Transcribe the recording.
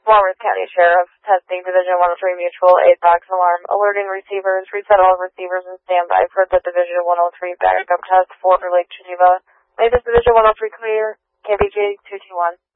Walworth County Sheriff, testing Division 103 mutual aid box alarm, alerting receivers, reset all receivers and standby for the Division 103 backup test for Lake Geneva. May this Division 103 clear, KBJ 221.